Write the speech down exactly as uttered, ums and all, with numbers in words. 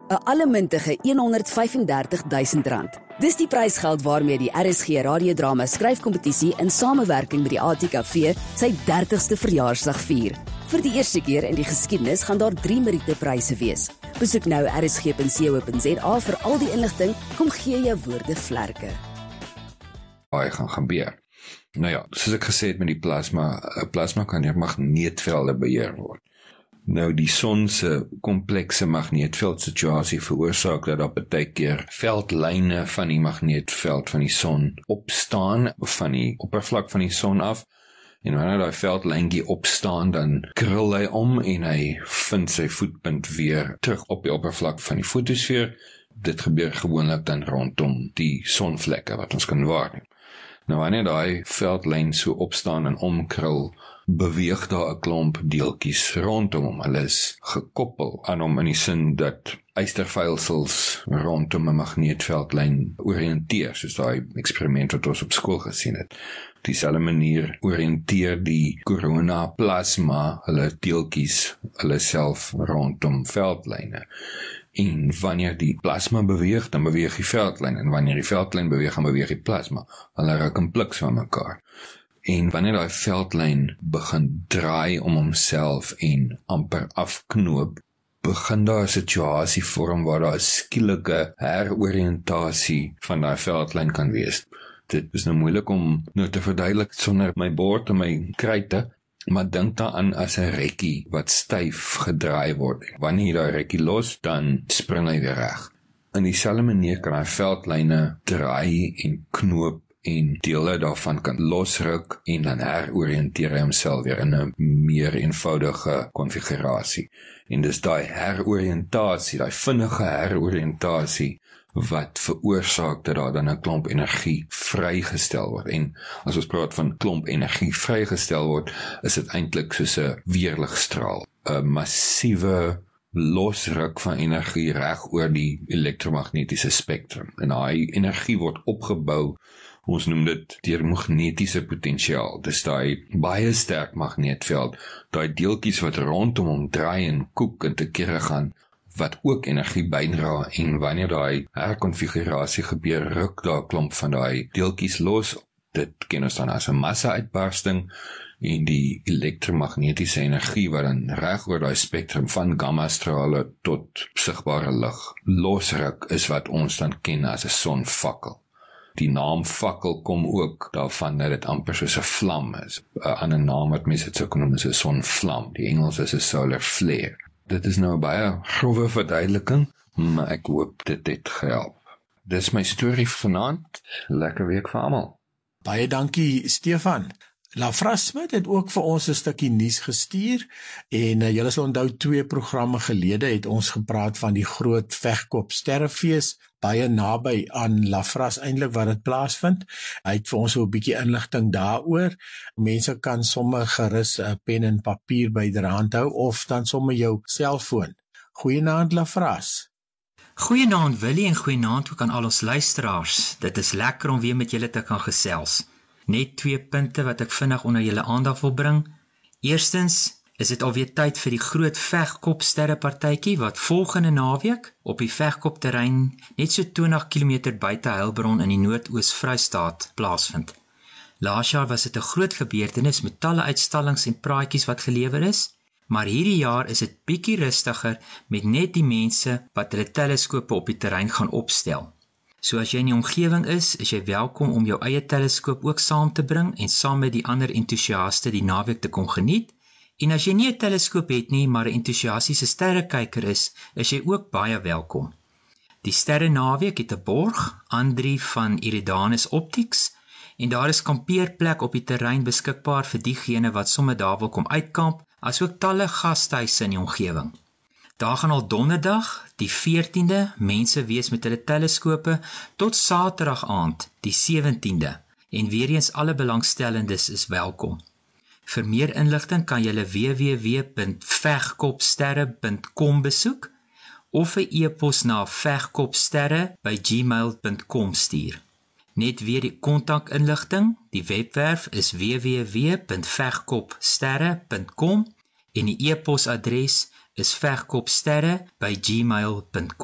'n allemintige honderdvyfendertigduisend rand. Dis die prysgeld waarmee die R S G radiodrama skryfkompetisie in samewerking met die A T K V sy dertigste verjaarsdag vier. Vir die eerste keer in die geskiedenis gaan daar drie Meriete-pryse wees. Besoek nou r s g punt co punt z a vir al die inligting. Kom gee jou woorde vlerke. Baie gaan gebeur. Nou ja, soos ek gesê het met die plasma, plasma kan deur magneetvelde beheer word. Nou die son se komplekse magneetveld situasie veroorsaak dat daar baie keer veldlyne van die magneetveld van die son opstaan van die oppervlak van die son af. En wanneer daai veldlyntjie opstaan, dan krul hy om en hy vind sy voetpunt weer terug op die oppervlak van die fotosfeer. Dit gebeur gewoonlik dan rondom die sonvlekke wat ons kan waarneem. Nou wanneer daai veldlyn so opstaan en omkrul, beweeg daar 'n klomp deeltjies rondom hom. Hulle is gekoppel aan hom in die sin dat ystervuilsels rondom 'n magneetveldlyn oriënteer, soos daai eksperiment wat ons op skool gesien het. Op dieselfde manier oriënteer die koronaplasma hulle deeltjies hulle self rondom veldlyne. En wanneer die plasma beweeg, dan beweeg die veldlyn. En wanneer die veldlyn beweeg, dan beweeg die plasma. Hulle raak in pliks van mekaar. En wanneer die veldlyn begin draai om homself en amper afknoop, begin daar 'n situasie vorm waar daar 'n skielike heroriëntasie van die veldlyn kan wees. Dit is nou moeilik om nou te verduidelik sonder my bord en my kruite, maar dink daaraan as 'n rekkie wat styf gedraai word. Wanneer jy daai rekkie los, dan spring hy weer reg. In dieselfde manier kan hy veldlyne draai en knoop en dele daarvan kan losruk en dan heroriënteer hy homself weer in 'n meer eenvoudige konfigurasie. En dis daai heroriëntasie, daai vinnige heroriëntasie wat veroorsaak dat daar dan 'n klomp energie vrygestel word. En as ons praat van klomp energie vrygestel word, is dit eintlik soos 'n weerligstraal, 'n massiewe losruk van energie reg oor die elektromagnetiese spektrum. En daai energie word opgebou, ons noem dit deur magnetiese potensiaal. Dis daai baie sterk magneetveld, daai deeltjies wat rondom hom draai en koek en te kere gaan, wat ook energie bydra, en wanneer daai herkonfigurasie gebeur, ruk daar 'n klomp van daai deeltjies los. Dit ken ons dan as 'n massa-uitbarsting, en die elektromagnetiese energie wat dan reg oor daai spektrum van gammastrale tot sigbare lig losruk, is wat ons dan ken as 'n sonvakkel. Die naam fakkel kom ook daarvan dat dit amper soos 'n vlam is. 'n Ander naam wat mense dit sou kon noem is 'n sonvlam. Die Engels is 'n solar flare. Dit is nou 'n baie grove verduideliking, maar ek hoop dit het gehelp. Dis my storie vanaand. Lekker week vir almal. Baie dankie, Stefan. Lafras Smit het ook vir ons 'n stukkie nuus gestuur, en uh, julle sal onthou twee programme gelede het ons gepraat van die groot Vegkop Sterrefees, baie naby aan Lafras eintlik waar dit plaasvind. Hy het vir ons so 'n bietjie inligting daaroor. Mense kan sommer gerus 'n uh, pen en papier byderhand hou, of dan sommer jou selfoon. Goeienaand, Lafras. Goeienaand Willie, en goeienaand ook aan al ons luisteraars. Dit is lekker om weer met julle te kan gesels. Net twee punte wat ek vinnig onder julle aandag wil bring. Eerstens is dit alweer tyd vir die groot Vegkop sterrepartytjie wat volgende naweek op die Vegkop terrein net so twintig kilometer buite Heilbron in die Noord-Oos-Vrystaat plaasvind. Laas jaar was dit 'n groot gebeurtenis met talle uitstallings en praatjies wat gelewer is, maar hierdie jaar is dit bietjie rustiger met net die mense wat hulle teleskope op die terrein gaan opstel. So as jy in die omgewing is, is jy welkom om jou eie teleskoop ook saam te bring en saam met die ander entoesiaste die naweek te kom geniet. En as jy nie 'n teleskoop het nie, maar 'n entoesiastiese sterrekyker is, is jy ook baie welkom. Die sterre naweek het 'n borg, Andri van Iridanus Optics, en daar is kampeerplek op die terrein beskikbaar vir diegene wat sommer daar wil kom uitkamp, asook talle gasthuise in die omgewing. Daar gaan al donderdag, die veertiende, mense wees met hulle teleskope tot Saterdag aand, die sewentiende, en weer eens alle belangstellendes is welkom. Vir meer inligting kan julle w w w punt vegkopsterre punt com besoek of 'n e-pos na vegkopsterre by gmail punt com stuur. Net weer die kontakinligting, die webwerf is w w w punt vegkopsterre punt com en die e-posadres is vegkopsterre by gmail punt com.